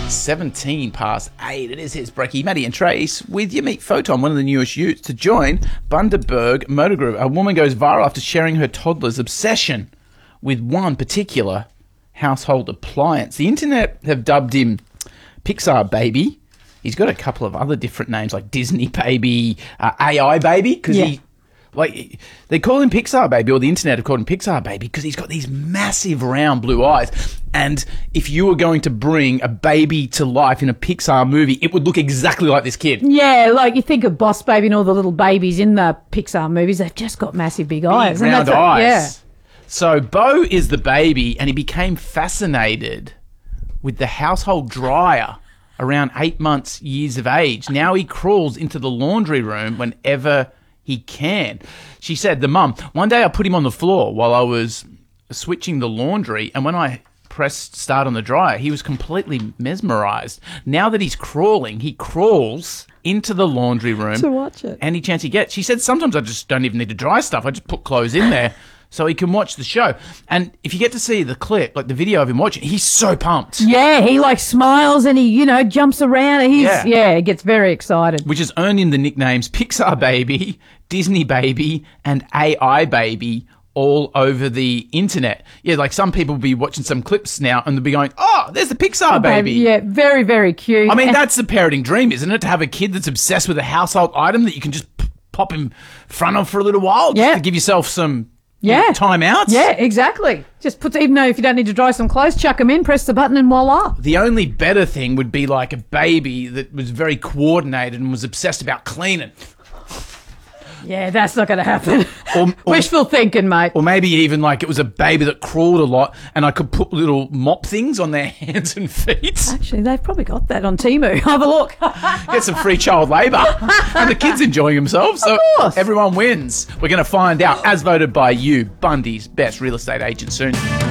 17 past 8. It is his Brecky, Maddie and Trace with your meet Photon, one of the newest youths, to join Bundaberg Motor Group. A woman goes viral after sharing her toddler's obsession with one particular household appliance. The internet have dubbed him Pixar Baby. He's got a couple of other different names like Disney Baby, AI Baby, because they call him Pixar Baby, or the internet have called him Pixar Baby, because he's got these massive round blue eyes. And if you were going to bring a baby to life in a Pixar movie, it would look exactly like this kid. Yeah, like you think of Boss Baby and all the little babies in the Pixar movies, they've just got massive big eyes. Round eyes. Yeah. So Bo is the baby, and he became fascinated with the household dryer around 8 months, years of age. Now he crawls into the laundry room whenever he can. She said, the mum, one day I put him on the floor while I was switching the laundry, and when I pressed start on the dryer, he was completely mesmerised. Now that he's crawling, he crawls into the laundry room to watch it. Any chance he gets. She said, sometimes I just don't even need to dry stuff. I just put clothes in there so he can watch the show. And if you get to see the clip, like the video of him watching, he's so pumped. Yeah, he like smiles and he, jumps around. And he gets very excited. Which has earned him the nicknames Pixar Baby, Disney Baby, and AI Baby all over the internet. Yeah, like some people will be watching some clips now and they'll be going, oh, there's the Pixar Baby. Yeah, very, very cute. I mean, that's the parenting dream, isn't it? To have a kid that's obsessed with a household item that you can just pop in front of for a little while. Just to give yourself some time outs. Yeah, exactly. Just even though if you don't need to dry some clothes, chuck them in, press the button and voila. The only better thing would be like a baby that was very coordinated and was obsessed about cleaning. Yeah, that's not going to happen. Or wishful thinking, mate. Or maybe even like it was a baby that crawled a lot and I could put little mop things on their hands and feet. Actually, they've probably got that on Temu. Have a look. Get some free child labour. And the kids enjoying themselves. So everyone wins. We're going to find out, as voted by you, Bundy's best real estate agent soon.